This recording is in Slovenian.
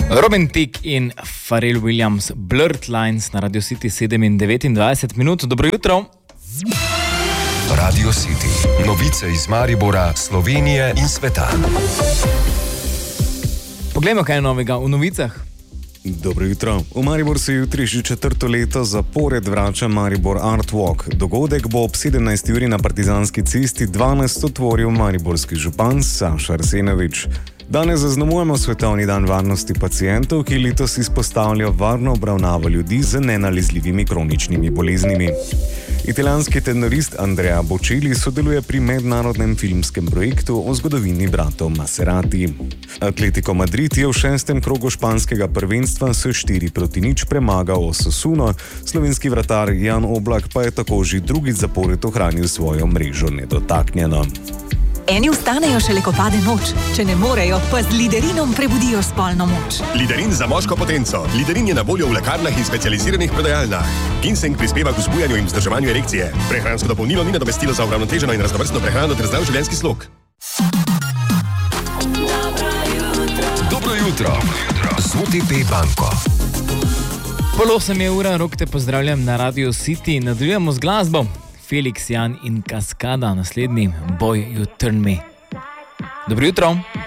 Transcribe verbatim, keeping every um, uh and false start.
Robin Thicke in Pharrell Williams, Blurred Lines na Radio City sedem in devetindvajset minut. Dobro jutro. Radio City. Novice iz Maribora, Slovenije in sveta. Poglejmo, kaj je novega v novicah. Dobro jutro. V Maribor se jutri že četrto leto zapored vrača Maribor Art Walk. Dogodek bo ob sedemnajsti uri na Partizanski cesti dvanajst otvoril mariborski župan Saša Arsenovič. Danes zaznamujemo Svetovni dan varnosti pacientov, ki letos izpostavlja varno obravnavo ljudi z nenalezljivimi kroničnimi boleznimi. Italijanski tenorist Andrea Bocelli sodeluje pri mednarodnem filmskem projektu o zgodovini bratov Maserati. Atletico Madrid je v šestem krogu španskega prvenstva s štiri proti nič premagal Osasuno, slovenski vratar Jan Oblak pa je tako že drugič zapored ohranil svojo mrežo nedotaknjeno. Eni vstanejo šele, ko pade noč. Če ne morejo, pa z Liderinom prebudijo spolno moč. Liderin za moško potenco. Liderin je na voljo v lekarnah in specializiranih prodajalnah. Ginseng prispeva k vzbujanju in vzdrževanju erekcije. Prehransko dopolnilo ni nadomestilo za uravnoteženo in raznovrstno prehrano ter zdrav življenjski slog. Dobro jutro. Z O T P banko. Pol osem je ura, Rok te pozdravljam na Radio City. Nadaljujemo z glasbo. Felix Jan in Kaskada, naslednji Boy You Turn Me. Dobro jutro.